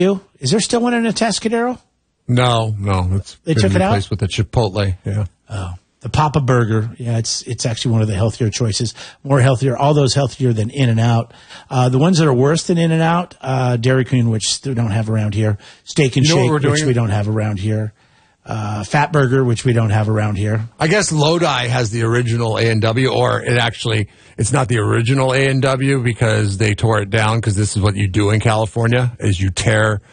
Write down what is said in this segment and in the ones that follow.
Is there still one in Atascadero? No. They took it out? Replaced with the Chipotle, yeah. Oh. The Papa Burger, yeah, it's actually one of the healthier choices. More healthier, all those healthier than In-N-Out. The ones that are worse than In-N-Out, Dairy Queen, which we don't have around here. Steak and Shake, which we don't have around here. Fat Burger, which we don't have around here. I guess Lodi has the original A&W, or it's not the original A&W because they tore it down, because this is what you do in California, is you tear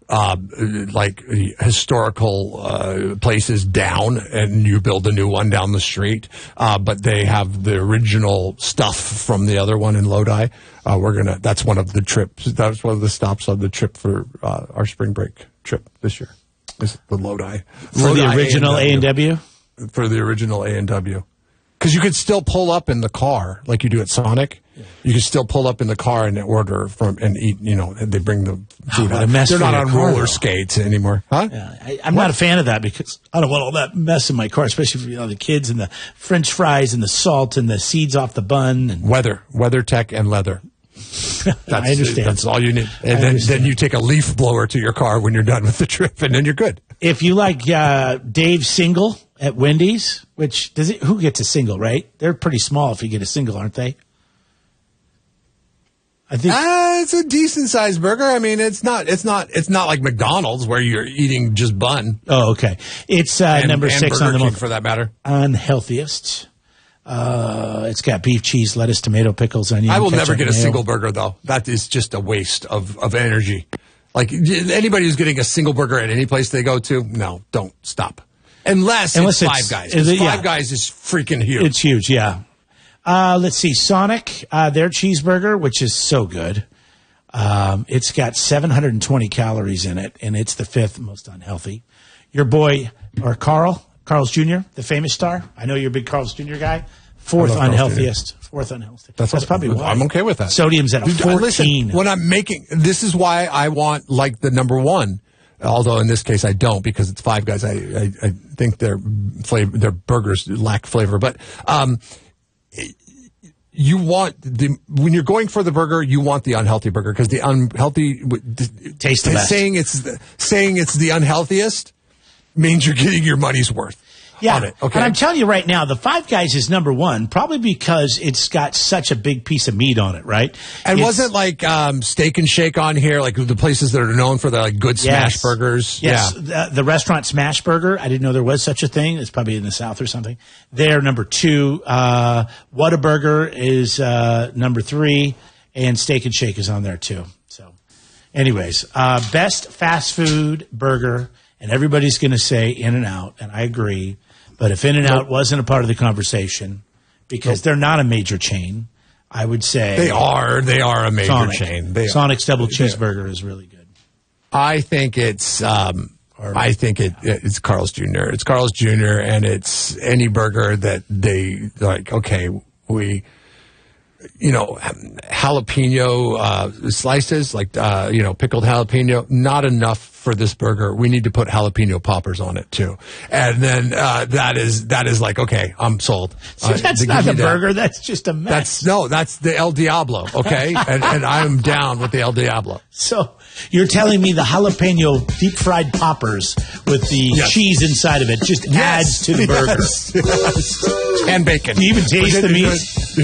historical places down and you build a new one down the street. But they have the original stuff from the other one in Lodi. That's one of the trips. That's one of the stops on the trip for our spring break trip this year. Is the Lodi. For the original A&W? For the original A&W. Because you could still pull up in the car like you do at Sonic. Yeah. You can still pull up in the car and order and eat, and they bring the food out. They're not on roller skates anymore. Huh? Yeah, I'm not a fan of that because I don't want all that mess in my car, especially for the kids and the French fries and the salt and the seeds off the bun. And WeatherTech and leather. I understand. That's all you need. And then you take a leaf blower to your car when you're done with the trip, and then you're good. If you like Dave's single at Wendy's, who gets a single, right? They're pretty small if you get a single, aren't they? I think it's a decent sized burger. I mean, it's not like McDonald's where you're eating just bun. Oh, okay. It's number 6 on the most, for that matter, unhealthiest. It's got beef, cheese, lettuce, tomato, pickles, onion. I will never get a single burger, though. That is just a waste of energy. Like, anybody who's getting a single burger at any place they go to, no, don't stop. Unless it's Five Guys. Five Guys is freaking huge. It's huge, yeah. Let's see. Sonic, their cheeseburger, which is so good. It's got 720 calories in it, and it's the 5th most unhealthy. Your boy, or Carl's Jr., the famous star. I know you're a big Carl's Jr. guy. 4th unhealthiest. 4th unhealthy. That's probably why. I'm okay with that. Sodium's at a 14. Listen, when I'm this is why I want the number 1. Although in this case I don't, because it's Five Guys. I think their burgers lack flavor. But you want when you're going for the burger, you want the unhealthy burger, because the unhealthy tastes the best. Saying it's the unhealthiest means you're getting your money's worth. Yeah, on it, okay? And I'm telling you right now, the Five Guys is number 1, probably because it's got such a big piece of meat on it, right? And wasn't like Steak and Shake on here, like the places that are known for their good smash burgers? Yes, yeah. The restaurant Smash Burger. I didn't know there was such a thing. It's probably in the South or something. They're number 2. Whataburger is number 3, and Steak and Shake is on there too. So, anyways, best fast food burger, and everybody's going to say In-N-Out, and I agree. But if In-N-Out wasn't a part of the conversation, because they're not a major chain, I would say they are a major chain. Sonic's double cheeseburger is really good. I think it's it's Carl's Jr. It's Carl's Jr. and it's any burger that they like. Okay, jalapeno slices, like pickled jalapeno, not enough for this burger. We need to put jalapeno poppers on it too. And then that is like, okay, I'm sold. So that's not a burger, that's just a mess. That's the El Diablo, okay? and I'm down with the El Diablo. So you're telling me the jalapeno deep fried poppers with the cheese inside of it just adds to the burger. Yes. And bacon. Do you even taste the meat?